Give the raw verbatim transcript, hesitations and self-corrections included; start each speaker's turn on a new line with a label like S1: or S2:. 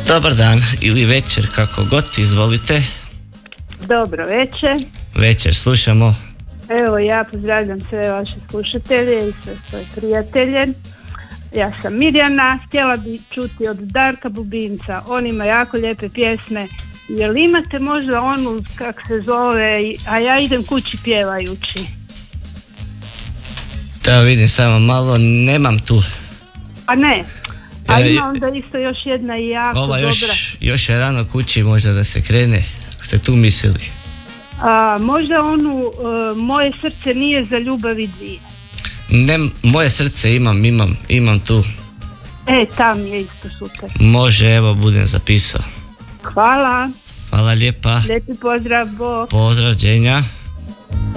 S1: Dobar dan ili večer, kako god, izvolite.
S2: Dobro večer.
S1: Večer, slušamo.
S2: Evo, ja pozdravljam sve vaše slušatelje i sve svoje prijatelje. Ja sam Mirjana, htjela bi čuti od Darka Bubinca, on ima jako lijepe pjesme. Jel imate možda onu, kak se zove, a ja idem kući pjevajući?
S1: Da vidim samo malo, nemam tu.
S2: A ne, a
S1: E,
S2: ima onda isto još jedna i jako
S1: Ova
S2: dobra.
S1: još, još je rano kući, možda da se krene, ako ste tu mislili.
S2: A, možda onu uh, Moje srce nije za ljubavi dvije.
S1: Ne, moje srce imam, imam, imam tu.
S2: E, tam je isto super.
S1: Može, evo, budem zapisao.
S2: Hvala,
S1: Hvala lijepa.
S2: lijepi pozdrav, bok.
S1: Pozdrav, Đenja.